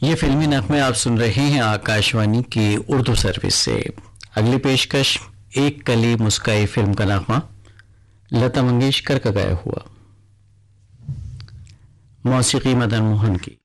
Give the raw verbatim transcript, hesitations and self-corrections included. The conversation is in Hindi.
ये फिल्मी नगमे आप सुन रहे हैं आकाशवाणी की उर्दू सर्विस से। अगली पेशकश एक कली मुस्काई फिल्म का नगमा लता मंगेशकर का गाया हुआ, मौसीकी मदन मोहन की।